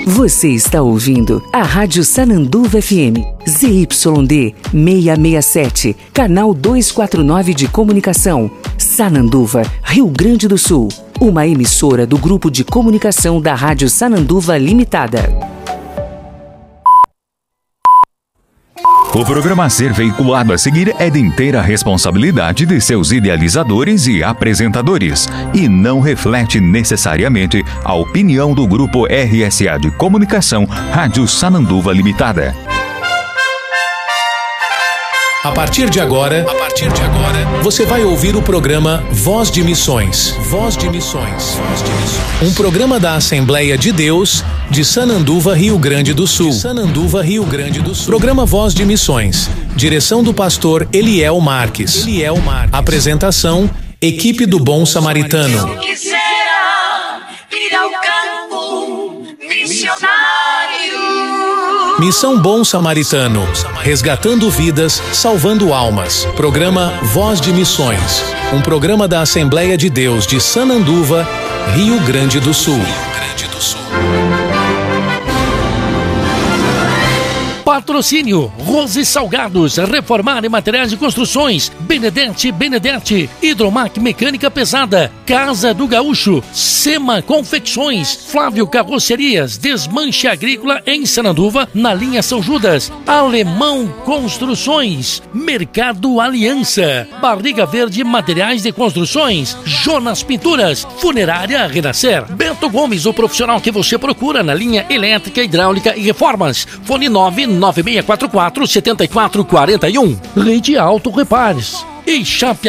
Você está ouvindo a Rádio Sananduva FM, ZYD 667, canal 249 de comunicação, Sananduva, Rio Grande do Sul. Uma emissora do Grupo de Comunicação da Rádio Sananduva Limitada. O programa a ser veiculado a seguir é de inteira responsabilidade de seus idealizadores e apresentadores e não reflete necessariamente a opinião do Grupo RSA de Comunicação Rádio Sananduva Limitada. A partir de agora, você vai ouvir o programa Voz de Missões. Voz de Missões. Um programa da Assembleia de Deus de Sananduva, Rio Grande do Sul. Programa Voz de Missões. Direção do pastor Eliel Marques. Apresentação, equipe do Bom Samaritano. Eu quisera ir ao campo missionário. Missão Bom Samaritano, resgatando vidas, salvando almas. Programa Voz de Missões, um programa da Assembleia de Deus de Sananduva, Rio Grande do Sul. Patrocínio Rose Salgados, Reformar em Materiais de Construções, Benedetti, Hidromac Mecânica Pesada, Casa do Gaúcho, Sema Confecções, Flávio Carrocerias, Desmanche Agrícola em Sananduva, na linha São Judas, Alemão Construções, Mercado Aliança, Barriga Verde Materiais de Construções, Jonas Pinturas, Funerária Renascer, Bento Gomes, o profissional que você procura na linha elétrica, hidráulica e reformas. Fone 99644-7441. Rede Auto Repares. E Chape